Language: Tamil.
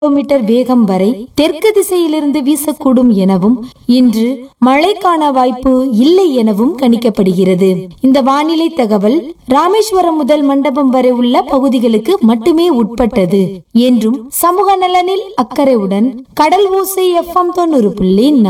மீட்டர் வேகம் வரை தெற்கு திசையிலிருந்து வீசக்கூடும் எனவும் இன்று மழைக்கான வாய்ப்பு இல்லை எனவும் கணிக்கப்படுகிறது. இந்த வானிலை தகவல் ராமேஸ்வரம் முதல் மண்டபம் வரை உள்ள பகுதிகளுக்கு மட்டுமே உட்பட்டது என்றும் சமூக நலனில் அக்கறையுடன் கடல் ஓசை FM 90.4